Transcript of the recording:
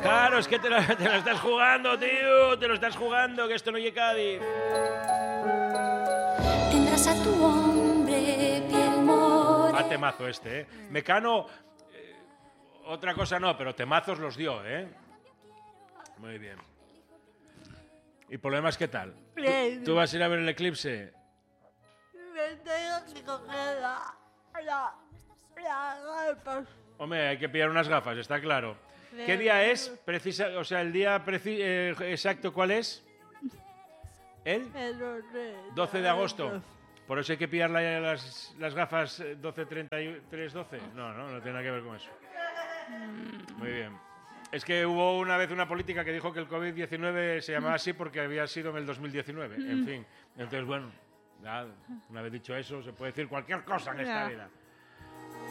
Claro, es que te lo estás jugando, tío. Te lo estás jugando, que esto no llega Cádiz. Tendrás a tu hombre piel morena. Va temazo este, ¿eh? Mecano, otra cosa no, pero temazos los dio, ¿eh? Muy bien. ¿Y problemas qué tal? ¿Tú vas a ir a ver el eclipse? Me tengo que coger la gafas. Hombre, hay que pillar unas gafas, está claro. ¿Qué día es? O sea, el día exacto, ¿cuál es? ¿El? 12 de agosto. Por eso hay que pillar las gafas 12-33-12. No tiene nada que ver con eso. Muy bien. Es que hubo una vez una política que dijo que el COVID-19 se llamaba así porque había sido en el 2019. En fin. Entonces, bueno, ya, una vez dicho eso, se puede decir cualquier cosa en esta vida.